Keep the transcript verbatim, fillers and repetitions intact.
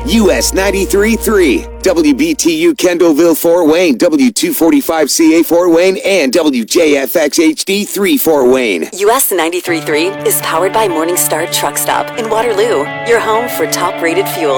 U S ninety-three point three, W B T U Kendallville Fort Wayne, W two forty-five C A Fort Wayne, and W J F X H D three Fort Wayne. U S ninety-three point three is powered by Morningstar Truck Stop in Waterloo, your home for top-rated fuel.